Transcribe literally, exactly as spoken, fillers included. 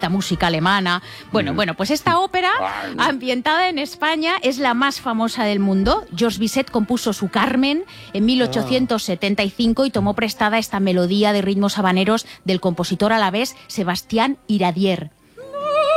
esta música alemana. Bueno, mm. bueno, pues esta ópera, ambientada en España, es la más famosa del mundo. Georges Bizet compuso su Carmen en mil ochocientos setenta y cinco y tomó prestada esta melodía de ritmos habaneros del compositor alavés Sebastián Iradier.